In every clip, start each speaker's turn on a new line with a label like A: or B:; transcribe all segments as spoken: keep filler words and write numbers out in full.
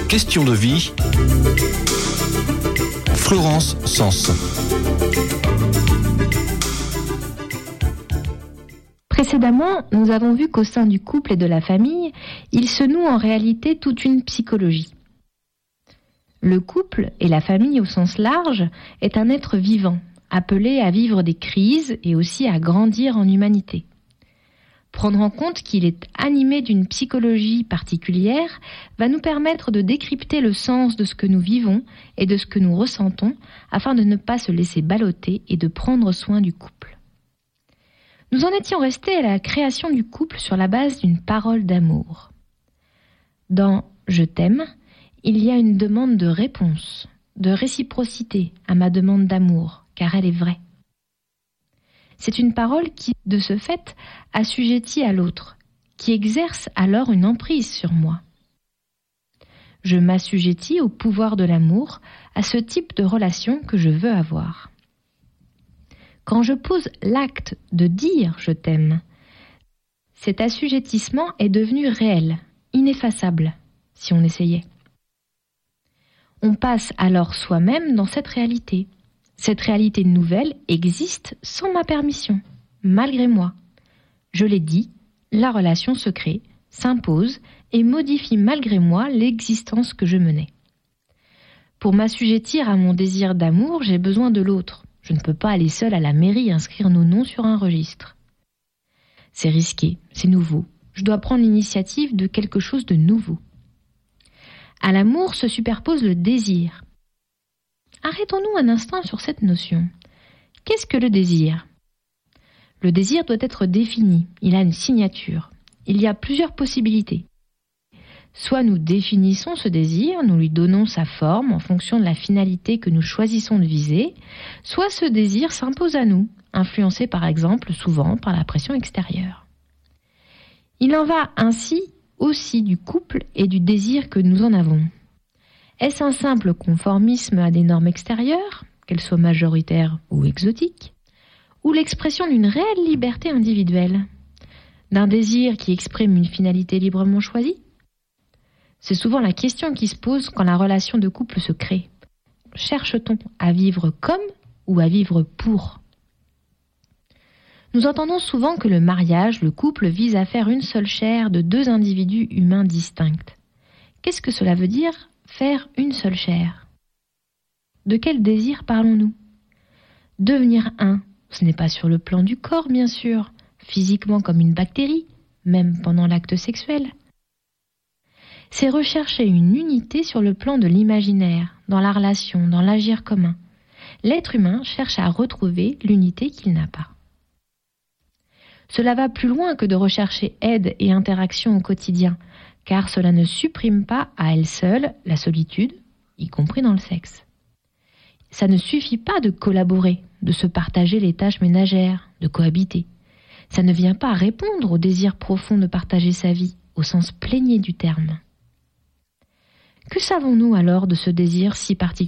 A: Question de vie. Florence Sens.
B: Précédemment, nous avons vu qu'au sein du couple et de la famille, il se noue en réalité toute une psychologie. Le couple et la famille au sens large est un être vivant, appelé à vivre des crises et aussi à grandir en humanité. Prendre en compte qu'il est animé d'une psychologie particulière va nous permettre de décrypter le sens de ce que nous vivons et de ce que nous ressentons afin de ne pas se laisser balloter et de prendre soin du couple. Nous en étions restés à la création du couple sur la base d'une parole d'amour. Dans « Je t'aime », il y a une demande de réponse, de réciprocité à ma demande d'amour, car elle est vraie. C'est une parole qui, de ce fait, assujettit à l'autre, qui exerce alors une emprise sur moi. Je m'assujettis au pouvoir de l'amour, à ce type de relation que je veux avoir. Quand je pose l'acte de dire « je t'aime », cet assujettissement est devenu réel, ineffaçable, si on essayait. On passe alors soi-même dans cette réalité. Cette réalité nouvelle existe sans ma permission, malgré moi. Je l'ai dit, la relation se crée, s'impose et modifie malgré moi l'existence que je menais. Pour m'assujettir à mon désir d'amour, j'ai besoin de l'autre. Je ne peux pas aller seule à la mairie inscrire nos noms sur un registre. C'est risqué, c'est nouveau. Je dois prendre l'initiative de quelque chose de nouveau. À l'amour se superpose le désir. Arrêtons-nous un instant sur cette notion. Qu'est-ce que le désir ? Le désir doit être défini, il a une signature. Il y a plusieurs possibilités. Soit nous définissons ce désir, nous lui donnons sa forme en fonction de la finalité que nous choisissons de viser, soit ce désir s'impose à nous, influencé par exemple souvent par la pression extérieure. Il en va ainsi aussi du couple et du désir que nous en avons. Est-ce un simple conformisme à des normes extérieures, qu'elles soient majoritaires ou exotiques, ou l'expression d'une réelle liberté individuelle, d'un désir qui exprime une finalité librement choisie ? C'est souvent la question qui se pose quand la relation de couple se crée. Cherche-t-on à vivre comme ou à vivre pour ? Nous entendons souvent que le mariage, le couple, vise à faire une seule chair de deux individus humains distincts. Qu'est-ce que cela veut dire ? Faire une seule chair. De quel désir parlons-nous ? Devenir un, ce n'est pas sur le plan du corps, bien sûr, physiquement comme une bactérie, même pendant l'acte sexuel. C'est rechercher une unité sur le plan de l'imaginaire, dans la relation, dans l'agir commun. L'être humain cherche à retrouver l'unité qu'il n'a pas. Cela va plus loin que de rechercher aide et interaction au quotidien, car cela ne supprime pas à elle seule la solitude, y compris dans le sexe. Ça ne suffit pas de collaborer, de se partager les tâches ménagères, de cohabiter. Ça ne vient pas répondre au désir profond de partager sa vie, au sens plénier du terme. Que savons-nous alors de ce désir si particulier ?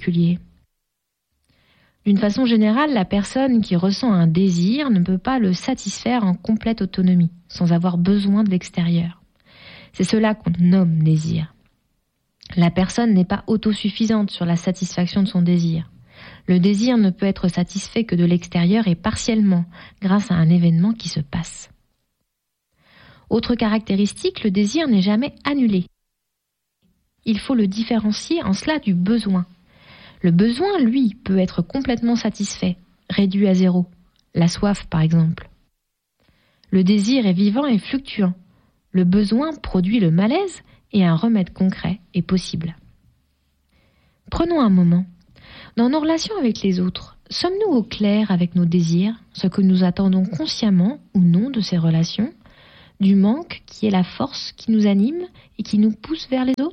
B: D'une façon générale, la personne qui ressent un désir ne peut pas le satisfaire en complète autonomie, sans avoir besoin de l'extérieur. C'est cela qu'on nomme désir. La personne n'est pas autosuffisante sur la satisfaction de son désir. Le désir ne peut être satisfait que de l'extérieur et partiellement, grâce à un événement qui se passe. Autre caractéristique, le désir n'est jamais annulé. Il faut le différencier en cela du besoin. Le besoin, lui, peut être complètement satisfait, réduit à zéro. La soif, par exemple. Le désir est vivant et fluctuant. Le besoin produit le malaise et un remède concret est possible. Prenons un moment. Dans nos relations avec les autres, sommes-nous au clair avec nos désirs, ce que nous attendons consciemment ou non de ces relations, du manque qui est la force qui nous anime et qui nous pousse vers les autres ?